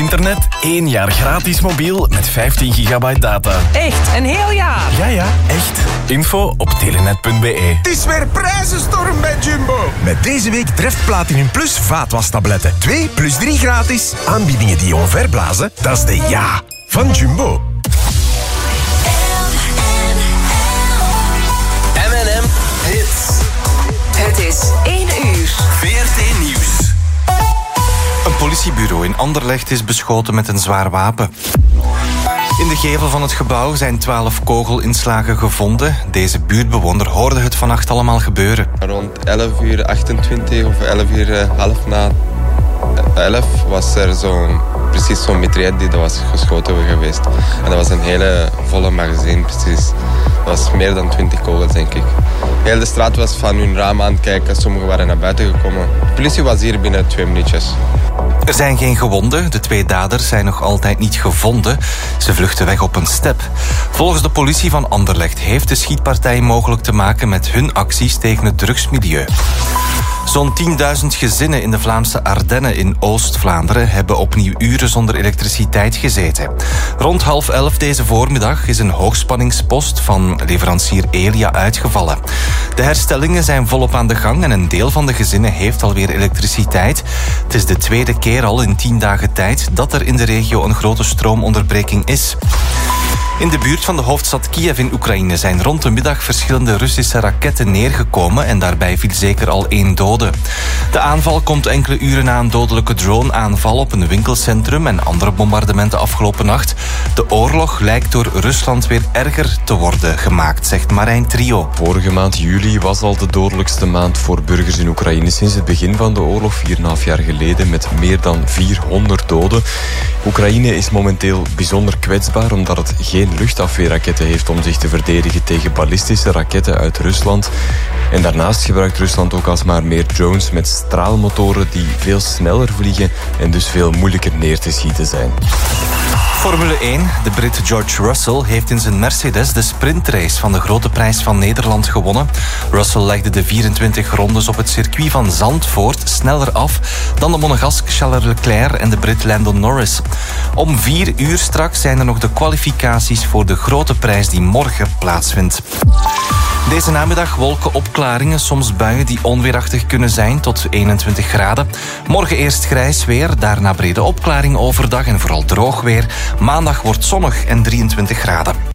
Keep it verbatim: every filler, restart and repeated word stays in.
internet, één jaar gratis mobiel met vijftien gigabyte data. Echt? Een heel jaar? Ja, ja, echt. Info op telenet punt be. Het is weer prijzenstorm bij Jumbo. Met deze week treft Platinum Plus vaatwastabletten. twee plus drie gratis. Aanbiedingen die je onverblazen, dat is de ja van Jumbo. M en M Hits. Het is één uur. V R T Nieuws. Een politiebureau in Anderlecht is beschoten met een zwaar wapen. In de gevel van het gebouw zijn twaalf kogelinslagen gevonden. Deze buurtbewoner hoorde het vannacht allemaal gebeuren. Rond elf uur achtentwintig of elf uur half na elf was er zo'n, precies zo'n mitraillette die dat was geschoten geweest. En dat was een hele volle magazine, precies. Dat was meer dan twintig kogels, denk ik. Heel de straat was van hun raam aan het kijken. Sommigen waren naar buiten gekomen. De politie was hier binnen twee minuutjes. Er zijn geen gewonden. De twee daders zijn nog altijd niet gevonden. Ze vluchten weg op een step. Volgens de politie van Anderlecht heeft de schietpartij mogelijk te maken met hun acties tegen het drugsmilieu. Zo'n tienduizend gezinnen in de Vlaamse Ardennen in Oost-Vlaanderen hebben opnieuw uren zonder elektriciteit gezeten. Rond half elf deze voormiddag is een hoogspanningspost van leverancier Elia uitgevallen. De herstellingen zijn volop aan de gang en een deel van de gezinnen heeft alweer elektriciteit. Het is de tweede keer al in tien dagen tijd dat er in de regio een grote stroomonderbreking is. In de buurt van de hoofdstad Kiev in Oekraïne zijn rond de middag verschillende Russische raketten neergekomen en daarbij viel zeker al één dode. De aanval komt enkele uren na een dodelijke drone-aanval op een winkelcentrum en andere bombardementen afgelopen nacht. De oorlog lijkt door Rusland weer erger te worden gemaakt, zegt Marijn Trio. Vorige maand juli was al de dodelijkste maand voor burgers in Oekraïne sinds het begin van de oorlog, vier en een half jaar geleden, met meer dan vierhonderd doden. Oekraïne is momenteel bijzonder kwetsbaar omdat het geen luchtafweerraketten heeft om zich te verdedigen tegen ballistische raketten uit Rusland. En daarnaast gebruikt Rusland ook alsmaar meer drones met straalmotoren die veel sneller vliegen en dus veel moeilijker neer te schieten zijn. Formule één. De Brit George Russell heeft in zijn Mercedes de sprintrace van de Grote Prijs van Nederland gewonnen. Russell legde de vierentwintig rondes op het circuit van Zandvoort sneller af dan de Monegask Charles Leclerc en de Brit Lando Norris. Om vier uur straks zijn er nog de kwalificaties voor de Grote Prijs die morgen plaatsvindt. Deze namiddag wolken, opklaringen, soms buien die onweerachtig kunnen zijn tot eenentwintig graden. Morgen eerst grijs weer, daarna brede opklaring overdag en vooral droog weer. Maandag wordt zonnig en drieëntwintig graden.